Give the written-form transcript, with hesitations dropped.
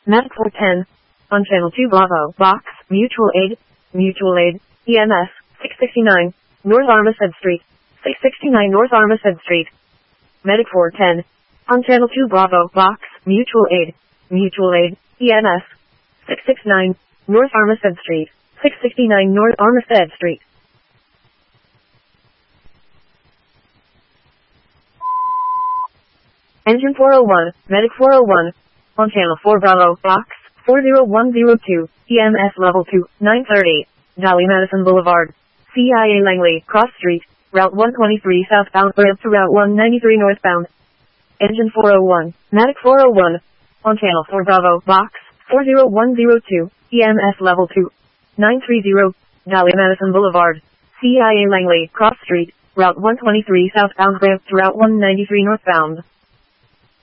Medic 410. On Channel 2 Bravo, Box, Mutual Aid, EMS, 669, North Armistead Street, 669 North Armistead Street. Medic 410. On Channel 2 Bravo, Box, Mutual Aid, EMS, 669, North Armistead Street, 669 North Armistead Street. Engine 401, Medic 401. On Channel 4 Bravo, Box, 40102, EMS Level 2, 930, Jolly Madison Boulevard, CIA Langley, Cross Street, Route 123 southbound to Route 193 northbound. Engine 401, Medic 401. On Channel 4 Bravo, Box, 40102, EMS Level 2, 930, Jolly Madison Boulevard, CIA Langley, Cross Street, Route 123 southbound to Route 193 northbound.